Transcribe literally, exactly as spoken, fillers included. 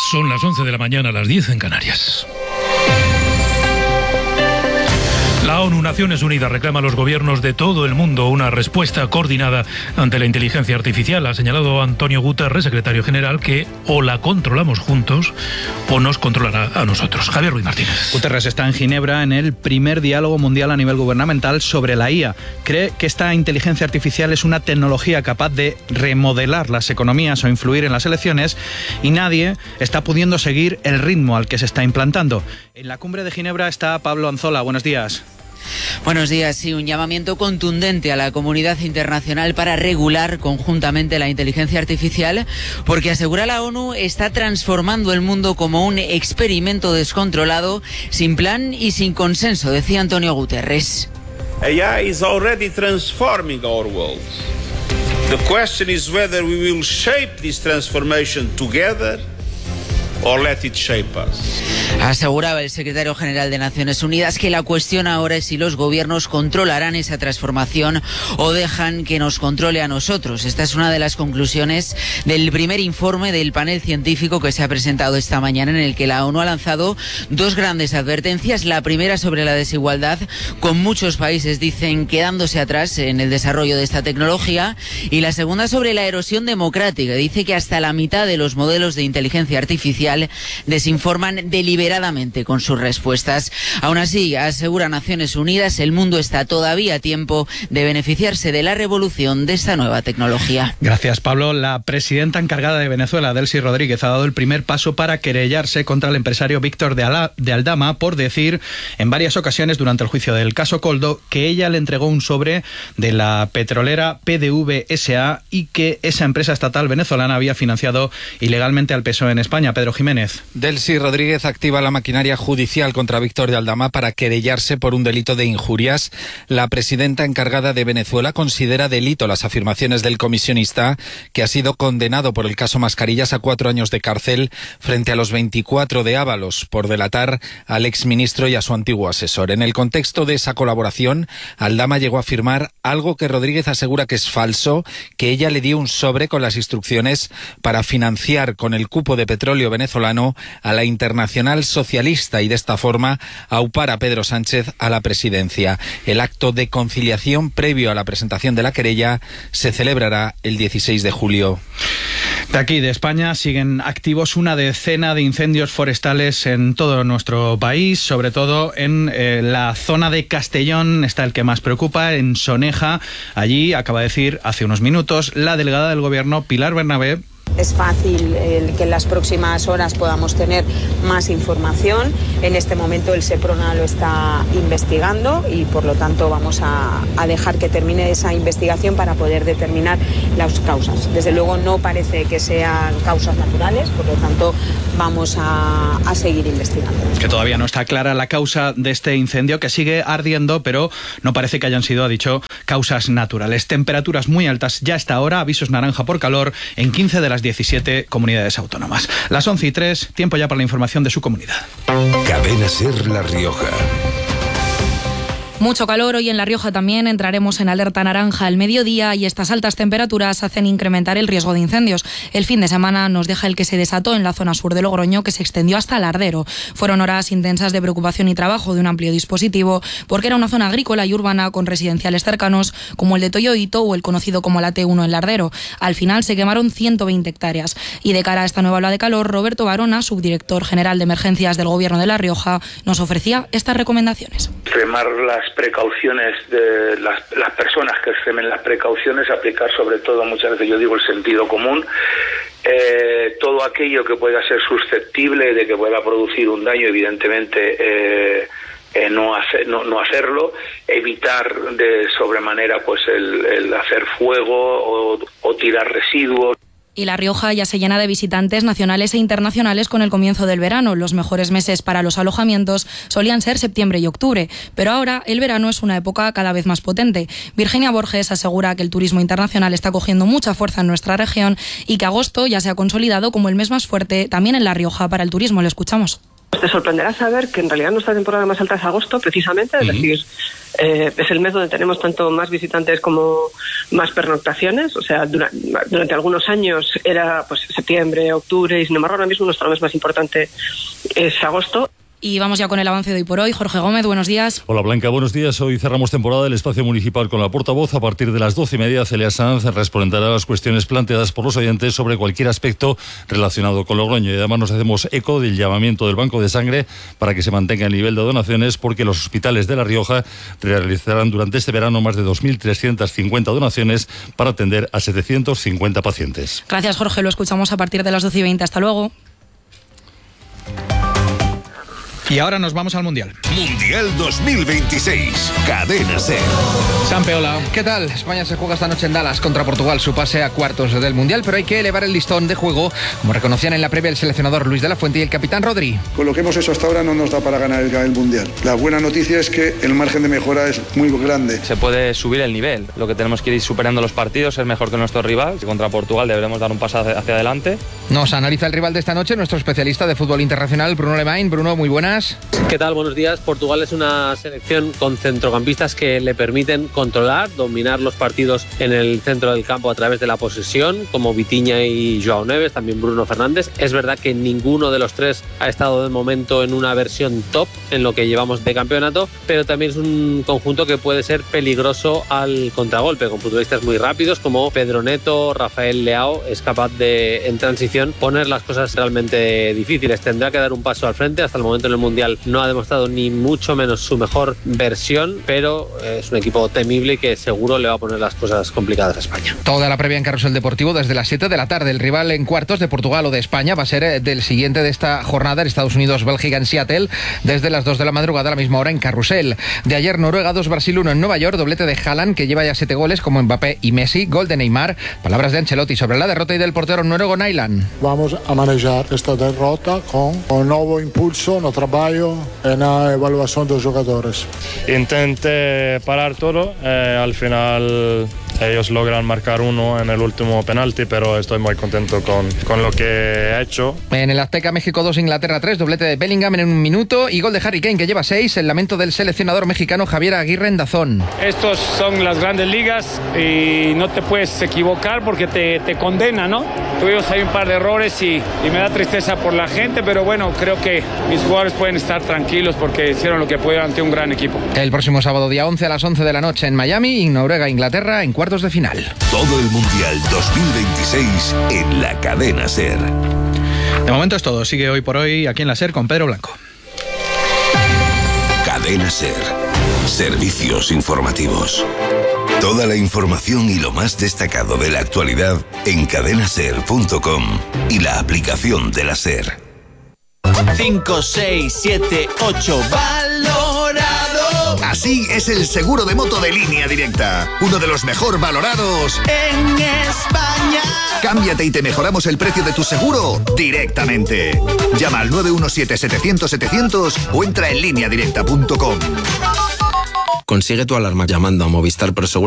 Son las once de la mañana, las diez en Canarias. La ONU, Naciones Unidas, reclama a los gobiernos de todo el mundo una respuesta coordinada ante la inteligencia artificial. Ha señalado Antonio Guterres, secretario general, que o la controlamos juntos o nos controlará a nosotros. Javier Ruiz Martínez. Guterres está en Ginebra en el primer diálogo mundial a nivel gubernamental sobre la I A. Cree que esta inteligencia artificial es una tecnología capaz de remodelar las economías o influir en las elecciones y nadie está pudiendo seguir el ritmo al que se está implantando. En la cumbre de Ginebra está Pablo Anzola. Buenos días. Buenos días. Sí, un llamamiento contundente a la comunidad internacional para regular conjuntamente la inteligencia artificial, porque asegura la ONU está transformando el mundo como un experimento descontrolado, sin plan y sin consenso, decía Antonio Guterres. A I is already transforming our world. The question is whether we will shape this transformation together or let it shape us. Aseguraba el secretario general de Naciones Unidas que la cuestión ahora es si los gobiernos controlarán esa transformación o dejan que nos controle a nosotros. Esta es una de las conclusiones del primer informe del panel científico que se ha presentado esta mañana, en el que la ONU ha lanzado dos grandes advertencias. La primera sobre la desigualdad, con muchos países, dicen, quedándose atrás en el desarrollo de esta tecnología, y la segunda sobre la erosión democrática. Dice que hasta la mitad de los modelos de inteligencia artificial desinforman deliberadamente con sus respuestas. Aún así, asegura Naciones Unidas, el mundo está todavía a tiempo de beneficiarse de la revolución de esta nueva tecnología. Gracias, Pablo. La presidenta encargada de Venezuela, Delcy Rodríguez, ha dado el primer paso para querellarse contra el empresario Víctor de, Ala, de Aldama por decir en varias ocasiones durante el juicio del caso Coldo que ella le entregó un sobre de la petrolera P D V S A y que esa empresa estatal venezolana había financiado ilegalmente al P S O E en España. Pedro Jiménez. Delcy Rodríguez activa la maquinaria judicial contra Víctor de Aldama para querellarse por un delito de injurias. La presidenta encargada de Venezuela considera delito las afirmaciones del comisionista, que ha sido condenado por el caso Mascarillas a cuatro años de cárcel frente a los veinticuatro de Ábalos por delatar al exministro y a su antiguo asesor. En el contexto de esa colaboración, Aldama llegó a afirmar algo que Rodríguez asegura que es falso, que ella le dio un sobre con las instrucciones para financiar con el cupo de petróleo venezolano a la Internacional Socialista y de esta forma aupar a Pedro Sánchez a la presidencia. El acto de conciliación previo a la presentación de la querella se celebrará el dieciséis de julio. De aquí, de España, siguen activos una decena de incendios forestales en todo nuestro país, sobre todo en eh, la zona de Castellón está el que más preocupa, en Soneja. Allí, acaba de decir hace unos minutos, la delegada del Gobierno, Pilar Bernabé. Es fácil el que en las próximas horas podamos tener más información. En este momento el SEPRONA lo está investigando y por lo tanto vamos a, a dejar que termine esa investigación para poder determinar las causas. Desde luego no parece que sean causas naturales, por lo tanto vamos a, a seguir investigando. Que todavía no está clara la causa de este incendio que sigue ardiendo, pero no parece que hayan sido, ha dicho, causas naturales. Temperaturas muy altas ya hasta ahora, avisos naranja por calor en quince de las diecisiete comunidades autónomas. Las once y tres, tiempo ya para la información de su comunidad. Cadena SER La Rioja. Mucho calor hoy en La Rioja también, entraremos en alerta naranja al mediodía y estas altas temperaturas hacen incrementar el riesgo de incendios. El fin de semana nos deja el que se desató en la zona sur de Logroño, que se extendió hasta Lardero. Fueron horas intensas de preocupación y trabajo de un amplio dispositivo, porque era una zona agrícola y urbana con residenciales cercanos, como el de Toyoito o el conocido como la T uno en Lardero. Al final se quemaron ciento veinte hectáreas. Y de cara a esta nueva ola de calor, Roberto Barona, subdirector general de emergencias del Gobierno de La Rioja, nos ofrecía estas recomendaciones. Extremar las precauciones de las, las personas que extremen las precauciones, aplicar sobre todo, muchas veces yo digo, el sentido común, eh, todo aquello que pueda ser susceptible de que pueda producir un daño, evidentemente eh, eh, no, hacer, no, no hacerlo, evitar de sobremanera pues el, el hacer fuego o, o tirar residuos. Y La Rioja ya se llena de visitantes nacionales e internacionales con el comienzo del verano. Los mejores meses para los alojamientos solían ser septiembre y octubre, pero ahora el verano es una época cada vez más potente. Virginia Borges asegura que el turismo internacional está cogiendo mucha fuerza en nuestra región y que agosto ya se ha consolidado como el mes más fuerte también en La Rioja para el turismo. Lo escuchamos. Te sorprenderá saber que en realidad nuestra temporada más alta es agosto, precisamente, es uh-huh. decir, eh, es el mes donde tenemos tanto más visitantes como más pernoctaciones. O sea, durante, durante algunos años era pues septiembre, octubre, y sin embargo ahora mismo nuestro mes más importante es agosto. Y vamos ya con el avance de hoy por hoy. Jorge Gómez, buenos días. Hola Blanca, buenos días. Hoy cerramos temporada del espacio municipal con la portavoz. A partir de las doce y media, Celia Sanz responderá a las cuestiones planteadas por los oyentes sobre cualquier aspecto relacionado con Logroño. Y además nos hacemos eco del llamamiento del Banco de Sangre para que se mantenga el nivel de donaciones, porque los hospitales de La Rioja realizarán durante este verano más de dos mil trescientas cincuenta donaciones para atender a setecientos cincuenta pacientes. Gracias, Jorge. Lo escuchamos a partir de las doce y veinte. Hasta luego. Y ahora nos vamos al Mundial. Mundial dos mil veintiséis. Cadena SER. Sampeola. ¿Qué tal? España se juega esta noche en Dallas contra Portugal su pase a cuartos del Mundial, pero hay que elevar el listón de juego, como reconocían en la previa el seleccionador Luis de la Fuente y el capitán Rodri. Con lo que hemos hecho hasta ahora no nos da para ganar el, el Mundial. La buena noticia es que el margen de mejora es muy grande. Se puede subir el nivel. Lo que tenemos que ir superando los partidos, es mejor que nuestro rival. Contra Portugal deberemos dar un paso hacia, hacia adelante. Nos analiza el rival de esta noche nuestro especialista de fútbol internacional, Bruno Lemain. Bruno, muy buenas. ¿Qué tal? Buenos días. Portugal es una selección con centrocampistas que le permiten controlar, dominar los partidos en el centro del campo a través de la posesión, como Vitinha y Joao Neves, también Bruno Fernández. Es verdad que ninguno de los tres ha estado de momento en una versión top en lo que llevamos de campeonato, pero también es un conjunto que puede ser peligroso al contragolpe, con futbolistas muy rápidos como Pedro Neto, Rafael Leao. Es capaz de, en transición, poner las cosas realmente difíciles. Tendrá que dar un paso al frente. Hasta el momento en el Mundial no ha demostrado ni mucho menos su mejor versión, pero es un equipo temible y que seguro le va a poner las cosas complicadas a España. Toda la previa en Carrusel Deportivo desde las siete de la tarde. El rival en cuartos de Portugal o de España va a ser del siguiente de esta jornada, en Estados Unidos, Bélgica en Seattle, desde las dos de la madrugada a la misma hora en Carrusel. De ayer, Noruega dos, Brasil uno en Nueva York, doblete de Haaland, que lleva ya siete goles como Mbappé y Messi, gol de Neymar. Palabras de Ancelotti sobre la derrota y del portero noruego Nyland. Vamos a manejar esta derrota con un nuevo impulso, no trabajo en la evaluación de los jugadores. Intenté parar todo, eh, al final ellos logran marcar uno en el último penalti, pero estoy muy contento con, con lo que he hecho. En el Azteca, México dos, Inglaterra tres, doblete de Bellingham en un minuto y gol de Harry Kane, que lleva seis. El lamento del seleccionador mexicano Javier Aguirre en Dazón. Estos son las grandes ligas y no te puedes equivocar porque te, te condena, ¿no? Tuvimos ahí un par de errores y, y me da tristeza por la gente, pero bueno, creo que mis jugadores pueden estar tranquilos porque hicieron lo que pudieron ante un gran equipo. El próximo sábado, día once a las once de la noche en Miami, y Noruega, Inglaterra en cuartos de final. Todo el Mundial dos mil veintiséis en la Cadena SER. De momento es todo. Sigue hoy por hoy aquí en la SER con Pedro Blanco. Cadena SER. Servicios informativos. Toda la información y lo más destacado de la actualidad en cadena ser punto com y la aplicación de la SER. cinco, seis, siete, ocho, valorado. Así es el seguro de moto de Línea Directa, uno de los mejor valorados en España. Cámbiate y te mejoramos el precio de tu seguro directamente. Llama al nueve uno siete, setecientos, setecientos o entra en línea directa punto com. Consigue tu alarma llamando a Movistar Proseguro